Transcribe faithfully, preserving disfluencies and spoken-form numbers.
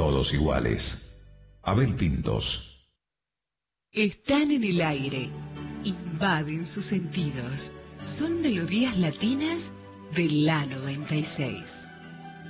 todos iguales. Abel Pintos. Están en el aire, invaden sus sentidos. Son melodías latinas de la noventa y seis.